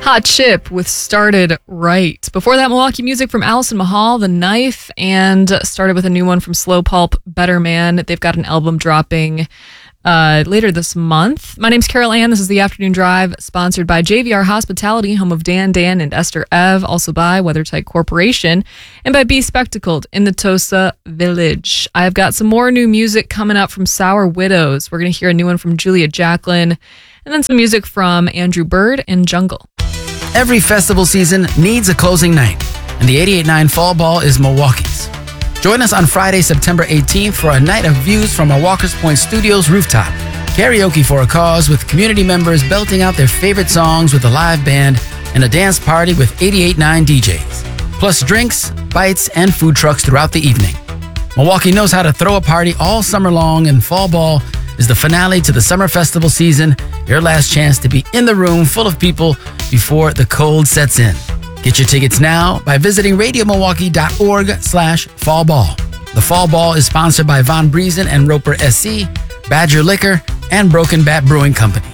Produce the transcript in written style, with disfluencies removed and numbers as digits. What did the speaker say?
Hot Chip with Started Right. Before that, Milwaukee music from Allison Mahal, The Knife, and started with a new one from Slow Pulp, Better Man. They've got an album dropping later this month. My name's Carol Ann. This is the Afternoon Drive, sponsored by JVR Hospitality, home of Dan and Esther Ev, also by WeatherTight Corporation, and by Be Spectacled in the Tosa Village. I've got some more new music coming up from Sour Widows. We're going to hear a new one from Julia Jacqueline, and then some music from Andrew Bird and Jungle. Every festival season needs a closing night, and the 88.9 Fall Ball is Milwaukee's. Join us on Friday, September 18th for a night of views from our Walker's Point Studios rooftop. Karaoke for a cause with community members belting out their favorite songs with a live band and a dance party with 88.9 DJs. Plus drinks, bites, and food trucks throughout the evening. Milwaukee knows how to throw a party all summer long, and Fall Ball is the finale to the summer festival season, your last chance to be in the room full of people before the cold sets in. Get your tickets now by visiting radiomilwaukee.org/fallball. The Fall Ball is sponsored by Von Briesen and Roper SC, Badger Liquor, and Broken Bat Brewing Company.